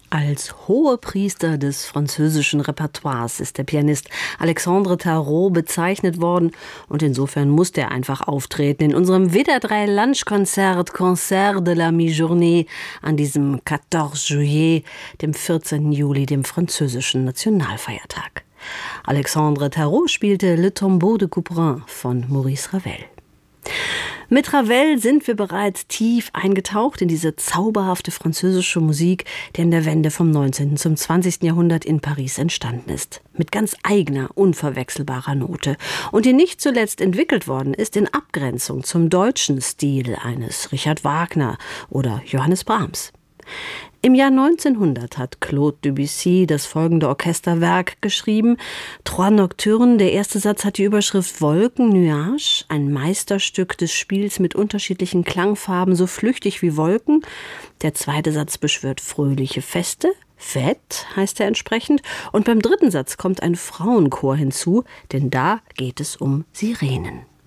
Als Hohepriester des französischen Repertoires ist der Pianist Alexandre Tarot bezeichnet worden und insofern musste er einfach auftreten in unserem WDR 3 Lunchkonzert Concert de la Mi-Journée an diesem 14 Juillet, dem 14. Juli, dem französischen Nationalfeiertag. Alexandre Tarot spielte Le Tombeau de Couperin von Maurice Ravel. Mit Ravel sind wir bereits tief eingetaucht in diese zauberhafte französische Musik, die in der Wende vom 19. zum 20. Jahrhundert in Paris entstanden ist. Mit ganz eigener, unverwechselbarer Note. Und die nicht zuletzt entwickelt worden ist in Abgrenzung zum deutschen Stil eines Richard Wagner oder Johannes Brahms. Im Jahr 1900 hat Claude Debussy das folgende Orchesterwerk geschrieben. Trois Nocturnes, der erste Satz hat die Überschrift Wolken, Nuage, ein Meisterstück des Spiels mit unterschiedlichen Klangfarben, so flüchtig wie Wolken. Der zweite Satz beschwört fröhliche Feste, Fête heißt er entsprechend. Und beim dritten Satz kommt ein Frauenchor hinzu, denn da geht es um Sirenen.